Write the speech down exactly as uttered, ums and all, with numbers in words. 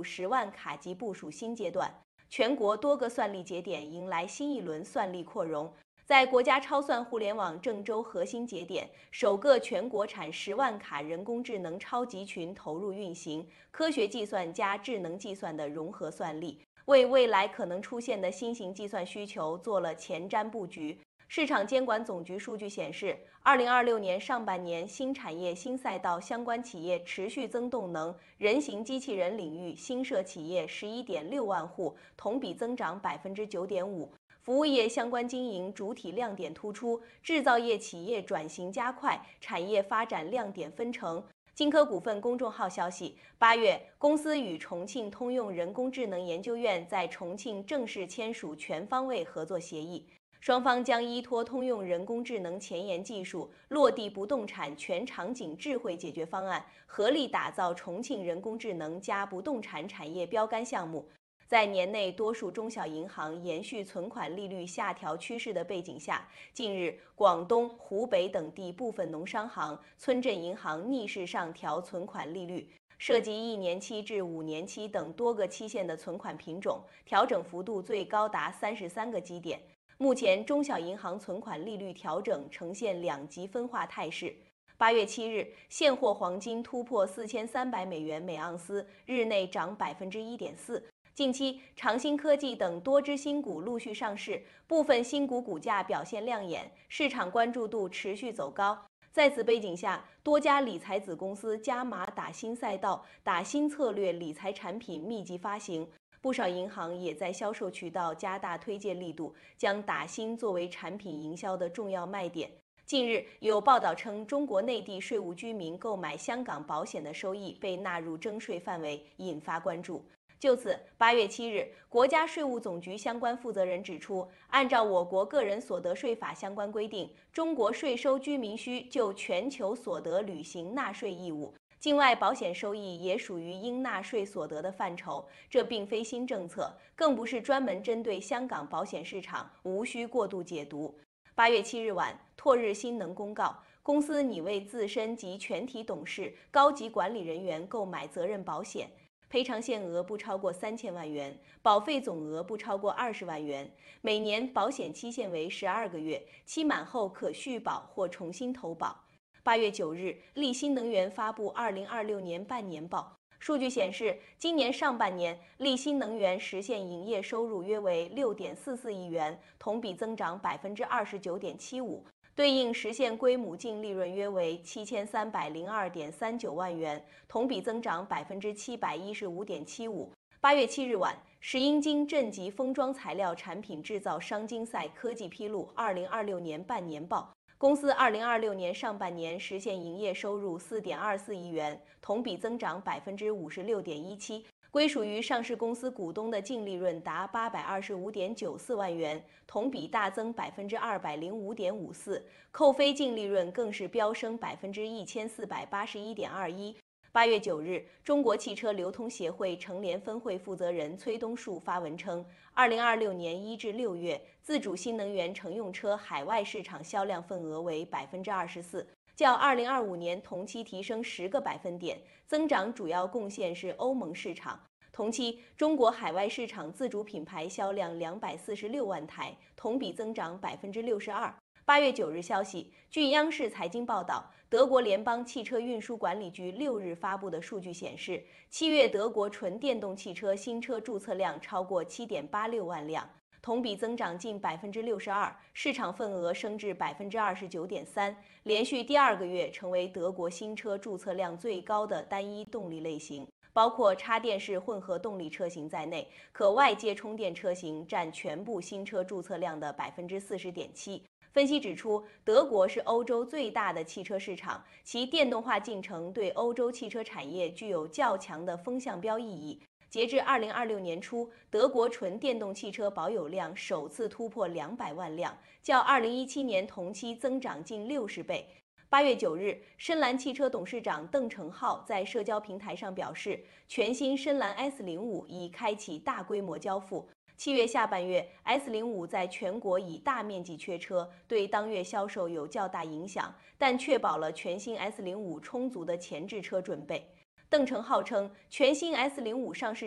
十万卡级部署新阶段，全国多个算力节点迎来新一轮算力扩容。在国家超算互联网郑州核心节点，首个全国产十万卡人工智能超级群投入运行，科学计算加智能计算的融合算力，为未来可能出现的新型计算需求做了前瞻布局。市场监管总局数据显示，二零二六年上半年新产业新赛道相关企业持续增动能，人形机器人领域新设企业十一点六万户，同比增长百分之九点五。服务业相关经营主体亮点突出，制造业企业转型加快，产业发展亮点纷呈。金科股份公众号消息，八月，公司与重庆通用人工智能研究院在重庆正式签署全方位合作协议。双方将依托通用人工智能前沿技术，落地不动产全场景智慧解决方案，合力打造重庆人工智能加不动产产业标杆项目。在年内多数中小银行延续存款利率下调趋势的背景下，近日广东、湖北等地部分农商行、村镇银行逆势上调存款利率，涉及一年期至五年期等多个期限的存款品种，调整幅度最高达三十三个基点。目前，中小银行存款利率调整呈现两极分化态势。八月七日，现货黄金突破四千三百美元每盎司，日内涨百分之一点四。近期，长鑫科技等多只新股陆续上市，部分新股股价表现亮眼，市场关注度持续走高。在此背景下，多家理财子公司加码打新赛道、打新策略理财产品密集发行。不少银行也在销售渠道加大推荐力度，将打新作为产品营销的重要卖点。近日有报道称，中国内地税务居民购买香港保险的收益被纳入征税范围，引发关注。就此，八月七日，国家税务总局相关负责人指出，按照我国个人所得税法相关规定，中国税收居民需就全球所得履行纳税义务。境外保险收益也属于应纳税所得的范畴，这并非新政策，更不是专门针对香港保险市场，无需过度解读。八月七日晚，拓日新能公告，公司拟为自身及全体董事、高级管理人员购买责任保险，赔偿限额不超过三千万元，保费总额不超过二十万元，每年保险期限为十二个月，期满后可续保或重新投保。八月九日，力新能源发布二零二六年半年报。数据显示，今年上半年，力新能源实现营业收入约为六点四四亿元，同比增长百分之二十九点七五，对应实现归母净利润约为七千三百零二点三九万元，同比增长百分之七百一十五点七五。八月七日晚，石英金正极封装材料产品制造商金赛科技披露二零二六年半年报。公司二零二六年上半年实现营业收入四点二四亿元，同比增长百分之五十六点一七，归属于上市公司股东的净利润达八百二十五点九四万元，同比大增百分之二百零五点五四，扣非净利润更是飙升百分之一千四百八十一点二一。八月九日，中国汽车流通协会成联分会负责人崔东树发文称，二零二六年一至六月，自主新能源乘用车海外市场销量份额为百分之二十四，较二零二五年同期提升十个百分点，增长主要贡献是欧盟市场。同期，中国海外市场自主品牌销量两百四十六万台，同比增长百分之六十二。八月九日消息，据央视财经报道，德国联邦汽车运输管理局六日发布的数据显示，七月德国纯电动汽车新车注册量超过七点八六万辆，同比增长近百分之六十二，市场份额升至百分之二十九点三，连续第二个月成为德国新车注册量最高的单一动力类型。包括插电式混合动力车型在内，可外接充电车型占全部新车注册量的百分之四十点七。分析指出，德国是欧洲最大的汽车市场，其电动化进程对欧洲汽车产业具有较强的风向标意义。截至二零二六年初，德国纯电动汽车保有量首次突破两百万辆，较二零一七年同期增长近六十倍。八月九日，深蓝汽车董事长邓成浩在社交平台上表示，全新深蓝 S 零五已开启大规模交付。七月下半月 ，S 零五在全国已大面积缺车，对当月销售有较大影响，但确保了全新 S 零五充足的前置车准备。邓成浩称，全新 S 零五上市